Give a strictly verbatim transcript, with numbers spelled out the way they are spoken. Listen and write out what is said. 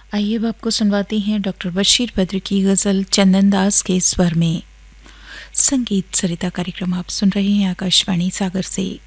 आइए अब आपको सुनवाते हैं डॉक्टर बशीर बद्र की गज़ल चंदन दास के स्वर में। संगीत सरिता कार्यक्रम आप सुन रहे हैं आकाशवाणी सागर से।